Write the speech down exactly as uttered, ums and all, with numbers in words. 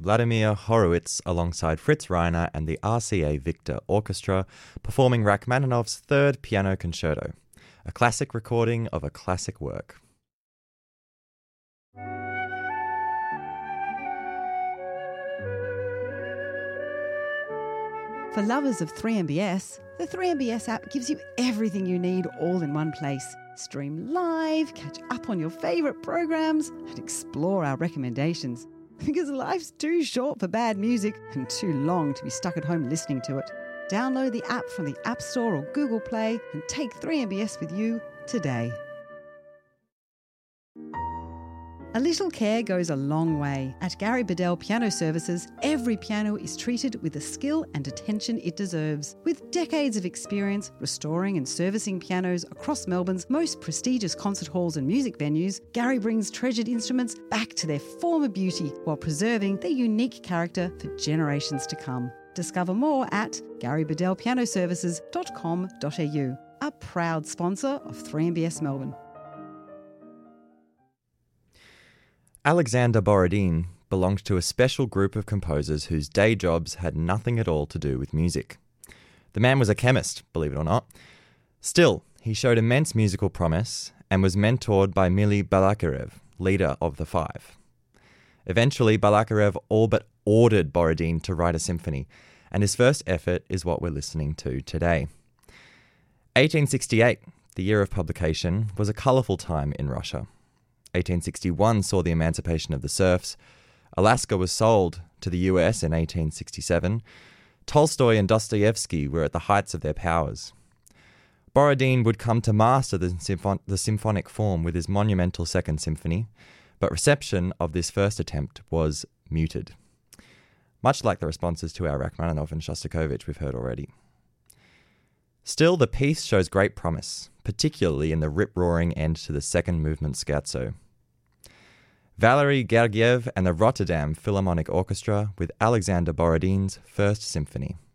Vladimir Horowitz alongside Fritz Reiner and the R C A Victor Orchestra performing Rachmaninoff's Third Piano Concerto, a classic recording of a classic work. For lovers of three M B S, the three M B S app gives you everything you need all in one place. Stream live, catch up on your favourite programs, and explore our recommendations. Because life's too short for bad music and too long to be stuck at home listening to it. Download the app from the App Store or Google Play and take three M B S with you today. A little care goes a long way. At Gary Bedell Piano Services, every piano is treated with the skill and attention it deserves. With decades of experience restoring and servicing pianos across Melbourne's most prestigious concert halls and music venues, Gary brings treasured instruments back to their former beauty while preserving their unique character for generations to come. Discover more at gary bedell piano services dot com dot a u, a proud sponsor of three M B S Melbourne. Alexander Borodin belonged to a special group of composers whose day jobs had nothing at all to do with music. The man was a chemist, believe it or not. Still, he showed immense musical promise and was mentored by Mily Balakirev, leader of the Five. Eventually, Balakirev all but ordered Borodin to write a symphony, and his first effort is what we're listening to today. eighteen sixty-eight, the year of publication, was a colourful time in Russia. eighteen sixty-one saw the emancipation of the serfs. Alaska was sold to the U S in eighteen sixty-seven. Tolstoy and Dostoevsky were at the heights of their powers. Borodin would come to master the, symphon- the symphonic form with his monumental Second Symphony, but reception of this first attempt was muted, much like the responses to our Rachmaninoff and Shostakovich we've heard already. Still, the piece shows great promise, particularly in the rip-roaring end to the second movement scherzo. Valery Gergiev and the Rotterdam Philharmonic Orchestra with Alexander Borodin's First Symphony.